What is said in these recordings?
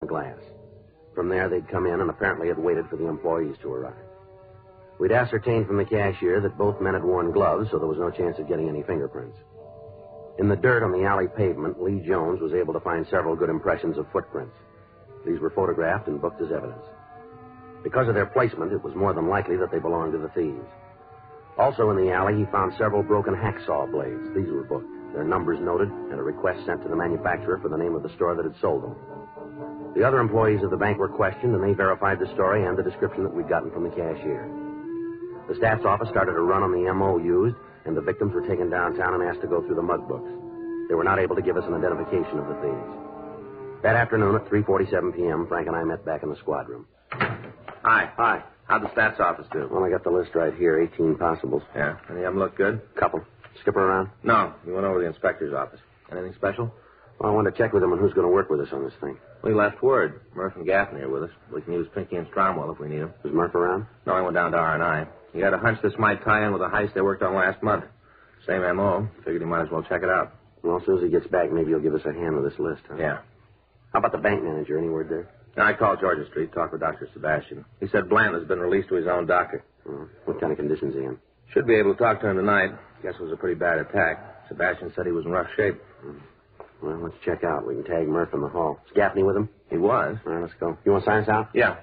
glass. From there, they'd come in and apparently had waited for the employees to arrive. We'd ascertained from the cashier that both men had worn gloves, so there was no chance of getting any fingerprints. In the dirt on the alley pavement, Lee Jones was able to find several good impressions of footprints. These were photographed and booked as evidence. Because of their placement, it was more than likely that they belonged to the thieves. Also in the alley, he found several broken hacksaw blades. These were booked, their numbers noted, and a request sent to the manufacturer for the name of the store that had sold them. The other employees of the bank were questioned, and they verified the story and the description that we'd gotten from the cashier. The stats office started a run on the M.O. used, and the victims were taken downtown and asked to go through the mug books. They were not able to give us an identification of the thieves. That afternoon at 3:47 p.m., Frank and I met back in the squad room. Hi. Hi. How'd the stats office do? Well, I got the list right here, 18 possibles. Yeah. Any of them look good? Couple. Skipper around? No. We went over to the inspector's office. Anything special? Well, I wanted to check with him on who's going to work with us on this thing. We left word. Murph and Gaffney are with us. We can use Pinky and Stromwell if we need them. Is Murph around? No, I went down to R&I. He had a hunch this might tie in with a heist they worked on last month. Same M.O. Figured he might as well check it out. Well, as soon as he gets back, maybe he'll give us a hand with this list, huh? Yeah. How about the bank manager? Any word there? I called Georgia Street, talked with Dr. Sebastian. He said Blanton has been released to his own doctor. What kind of conditions is he in? Should be able to talk to him tonight. Guess it was a pretty bad attack. Sebastian said he was in rough shape. Well, let's check out. We can tag Murph in the hall. Is Gaffney with him? He was. All right, let's go. You want to sign us out? Yeah.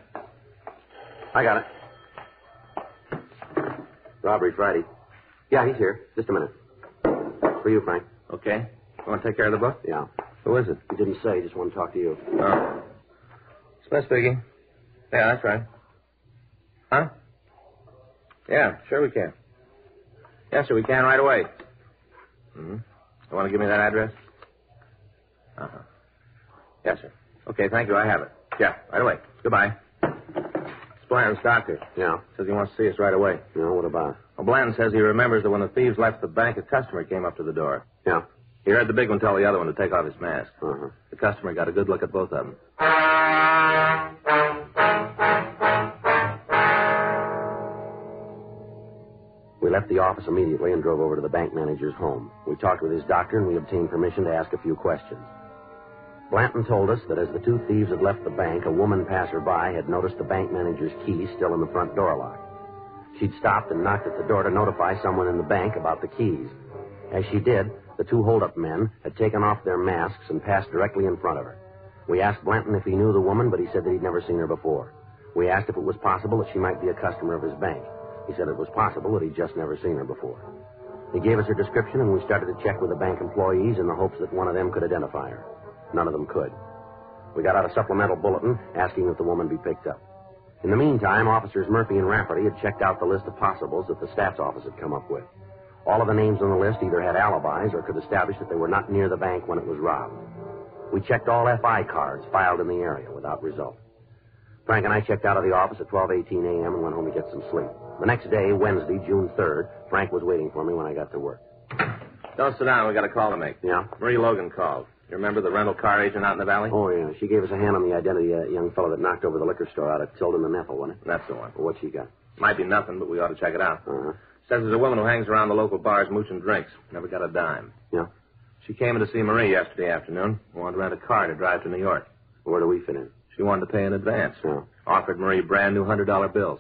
I got it. Robbery Friday. Yeah, he's here. Just a minute. For you, Frank. Okay. You want to take care of the book? Yeah. Who is it? He didn't say. He just wanted to talk to you. Oh. Smith speaking. Yeah, that's right. Huh? Yeah, sure we can. Yes, sir, we can right away. Mm-hmm. You want to give me that address? Uh-huh. Yes, sir. Okay, thank you. I have it. Yeah, right away. Goodbye. It's Blanton's doctor. Yeah. Says he wants to see us right away. Yeah, what about? Well, Blanton says he remembers that when the thieves left the bank, a customer came up to the door. Yeah. He heard the big one tell the other one to take off his mask. Uh-huh. The customer got a good look at both of them. We left the office immediately and drove over to the bank manager's home. We talked with his doctor, and we obtained permission to ask a few questions. Blanton told us that as the two thieves had left the bank, a woman passerby had noticed the bank manager's key still in the front door lock. She'd stopped and knocked at the door to notify someone in the bank about the keys. As she did, the two hold-up men had taken off their masks and passed directly in front of her. We asked Blanton if he knew the woman, but he said that he'd never seen her before. We asked if it was possible that she might be a customer of his bank. He said it was possible that he'd just never seen her before. He gave us her description, and we started to check with the bank employees in the hopes that one of them could identify her. None of them could. We got out a supplemental bulletin asking if the woman be picked up. In the meantime, Officers Murphy and Rafferty had checked out the list of possibles that the stats office had come up with. All of the names on the list either had alibis or could establish that they were not near the bank when it was robbed. We checked all FI cards filed in the area without result. Frank and I checked out of the office at 12:18 a.m. and went home to get some sleep. The next day, Wednesday, June 3rd, Frank was waiting for me when I got to work. Don't sit down. We got a call to make. Yeah? Marie Logan called. You remember the rental car agent out in the valley? Oh, yeah. She gave us a hand on the identity of that young fellow that knocked over the liquor store out at Tilden and Ethel, wasn't it? That's the one. Well, what she got? Might be nothing, but we ought to check it out. Uh-huh. Says there's a woman who hangs around the local bars mooching drinks. Never got a dime. Yeah? She came in to see Marie yesterday afternoon. Wanted to rent a car to drive to New York. Where do we fit in? She wanted to pay in advance. Yeah. Offered Marie brand new $100 bills.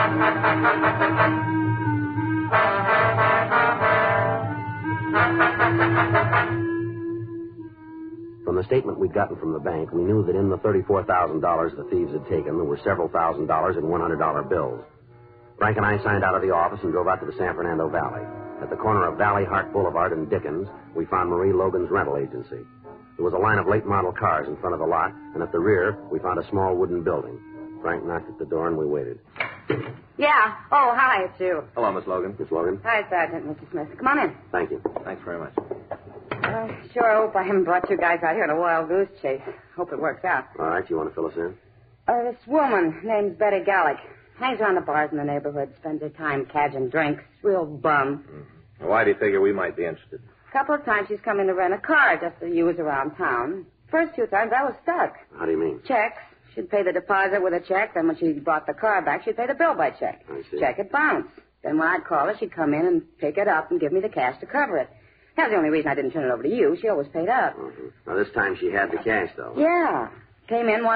From the statement we'd gotten from the bank, we knew that in the $34,000 the thieves had taken, there were several $1,000s in $100 bills. Frank and I signed out of the office and drove out to the San Fernando Valley. At the corner of Valley Hart Boulevard and Dickens, we found Marie Logan's rental agency. There was a line of late model cars in front of the lot, and at the rear, we found a small wooden building. Frank knocked at the door, and we waited. Yeah. Oh, hi, it's you. Hello, Miss Logan. Miss Logan? Hi, Sergeant, Mr. Smith. Come on in. Thank you. Thanks very much. Sure hope I haven't brought you guys out here on a wild goose chase. Hope it works out. All right, you want to fill us in? This woman named Betty Gallick. Hangs around the bars in the neighborhood, spends her time cadging drinks. Real bum. Mm-hmm. Why do you figure we might be interested? A couple of times she's come in to rent a car just to use around town. First few times I was stuck. How do you mean? Checks. She'd pay the deposit with a check. Then when she brought the car back, she'd pay the bill by check. I see. Check it bounced. Then when I'd call her, she'd come in and pick it up and give me the cash to cover it. That's the only reason I didn't turn it over to you. She always paid up. Mm-hmm. Now, this time she had the cash, though. Yeah. Came in one